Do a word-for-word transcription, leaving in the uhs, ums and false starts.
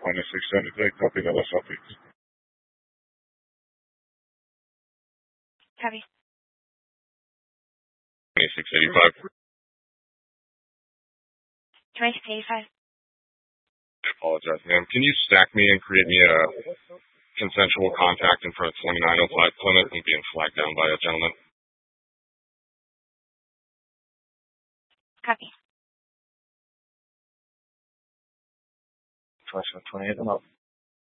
twenty-six seventy-three, copy that was up. Copy. twenty-six eighty-five. twenty-six eighty-five. I apologize, ma'am. Can you stack me and create me a consensual contact in front of twenty-nine oh five Plymouth and being flagged down by a gentleman? Copy. twenty-seven twenty-eight, I'm up.